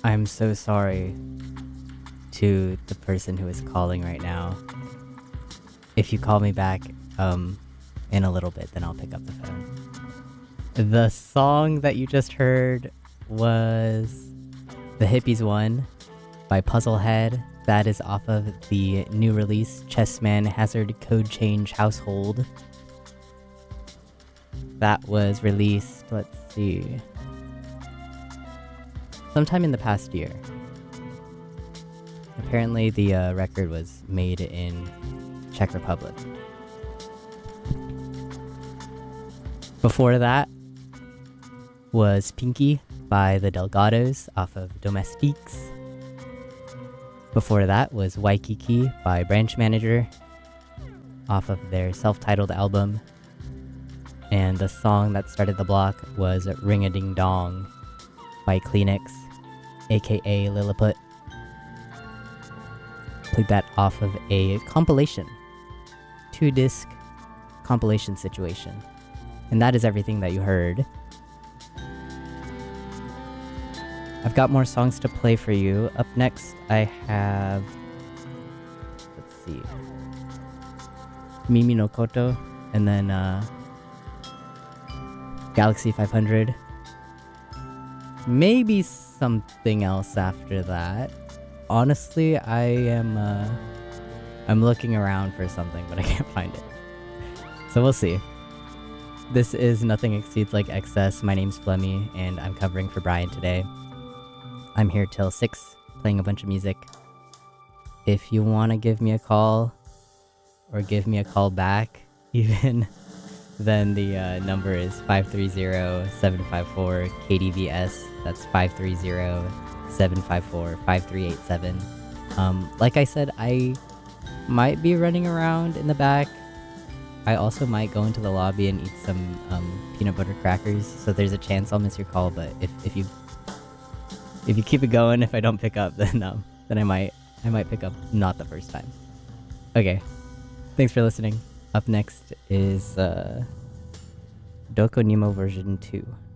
I'm so sorry to the person who is calling right now. If you call me back in a little bit, then I'll pick up the phone. The song that you just heard was The Hippies One by Puzzlehead. That is off of the new release, Chessman Hazard Code Change Household. That was released, let's see, sometime in the past year. Apparently the record was made in Czech Republic. Before that was Pinky by the Delgados off of Domestiques. Before that was Waikiki by Branch Manager off of their self-titled album. And the song that started the block was Ring a Ding Dong by Kleenex, aka Lilliput. Played that off of a compilation, 2-disc compilation situation. And that is everything that you heard. I've got more songs to play for you. Up next, I have, let's see, Mimi no Koto, and then Galaxy 500. Maybe something else after that. Honestly, I'm looking around for something, but I can't find it. So we'll see. This is Nothing Exceeds Like Excess. My name's Flemmy, and I'm covering for Brian today. I'm here till 6, playing a bunch of music. If you want to give me a call, or give me a call back, even, then the number is 530-754-KDVS. That's 530-754-5387. Like I said, I might be running around in the back. I also might go into the lobby and eat some peanut butter crackers, so there's a chance I'll miss your call, but if you keep it going, if I don't pick up, then I might pick up not the first time. Okay, thanks for listening. Up next is Doko Nemo version 2.